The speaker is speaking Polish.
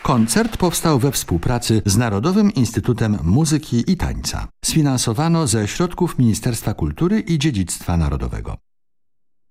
Koncert powstał we współpracy z Narodowym Instytutem Muzyki i Tańca. Sfinansowano ze środków Ministerstwa Kultury i Dziedzictwa Narodowego.